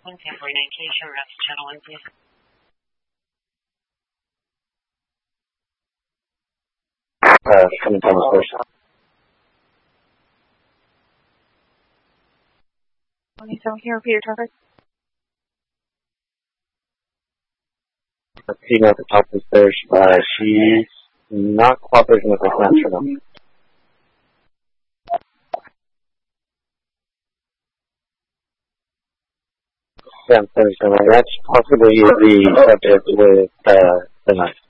frequency of communication reps channel 1, please. Coming down the first. So here, repeat your traffic. The female at the top of the stairs, she's not cooperating with the class right now. Yeah, that's possibly the subject with the knife.